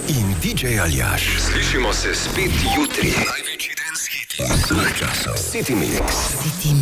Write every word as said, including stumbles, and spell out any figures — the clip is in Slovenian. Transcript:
in D J Aljaž. Slišimo se spet jutri. Največji dan sveta vseh časov. City Mix. City